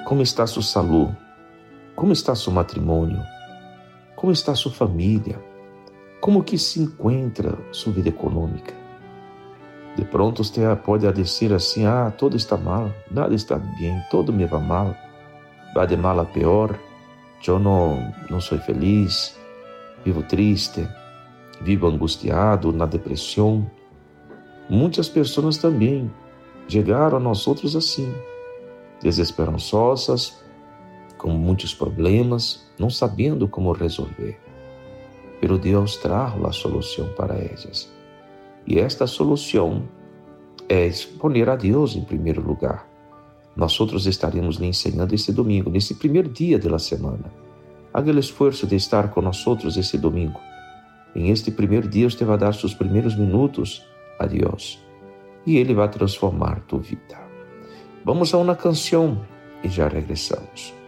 Como está sua saúde? Como está seu matrimônio? Como está sua família? Como que se encontra sua vida econômica? De pronto você pode dizer assim, todo está mal, nada está bem, todo me va mal, va de mal a pior, eu não sou feliz, vivo triste, vivo angustiado, na depressão. Muitas pessoas também chegaram a nós outros assim, desesperançosas, com muitos problemas, não sabendo como resolver. Pero Deus traz a solução para elas. E esta solução é poner a Deus em primeiro lugar. Nós outros estaremos lhe ensinando esse domingo, nesse primeiro dia da semana. Haga o esforço de estar com nós outros esse domingo. Em este primeiro dia, você vai dar seus primeiros minutos a Deus. E Ele vai transformar tua vida. Vamos a uma canção e já regressamos.